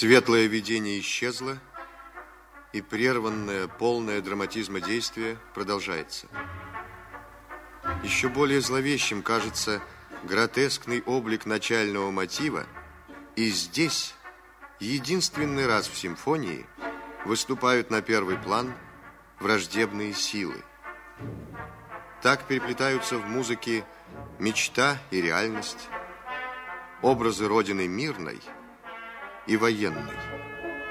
Светлое видение исчезло, и прерванное, полное драматизма действие продолжается. Еще более зловещим кажется гротескный облик начального мотива, и здесь единственный раз в симфонии выступают на первый план враждебные силы. Так переплетаются в музыке мечта и реальность, образы Родины мирной и военной.